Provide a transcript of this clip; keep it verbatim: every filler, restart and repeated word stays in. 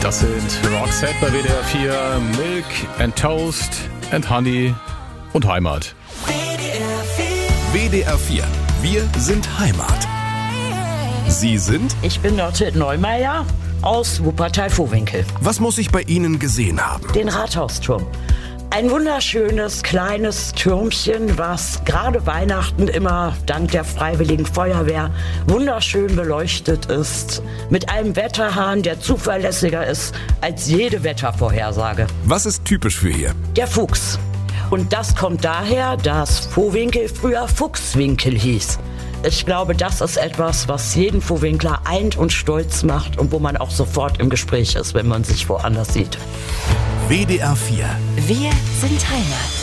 Das sind Roxette bei W D R vier, Milk and Toast and Honey und Heimat. W D R vier, wir sind Heimat. Sie sind? Ich bin Lotte Neumeier aus Wuppertal-Vohwinkel. Was muss ich bei Ihnen gesehen haben? Den Rathausturm. Ein wunderschönes, kleines Türmchen, was gerade Weihnachten immer dank der Freiwilligen Feuerwehr wunderschön beleuchtet ist. Mit einem Wetterhahn, der zuverlässiger ist als jede Wettervorhersage. Was ist typisch für hier? Der Fuchs. Und das kommt daher, dass Vohwinkel früher Fuchswinkel hieß. Ich glaube, das ist etwas, was jeden Vohwinkler eint und stolz macht und wo man auch sofort im Gespräch ist, wenn man sich woanders sieht. W D R vier. Wir sind Heimat.